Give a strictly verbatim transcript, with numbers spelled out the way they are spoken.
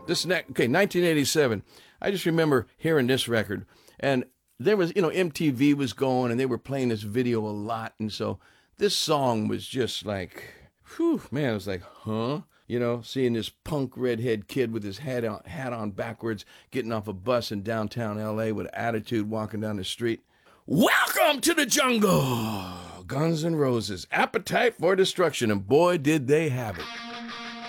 This next, okay, nineteen eighty-seven. I just remember hearing this record, and there was, you know, M T V was going, and they were playing this video a lot, and so this song was just like, whew, man, it was like, huh? You know, seeing this punk redhead kid with his hat on, hat on backwards, getting off a bus in downtown L A with attitude, walking down the street. Welcome to the jungle! Guns N' Roses, Appetite for Destruction, and boy, did they have it.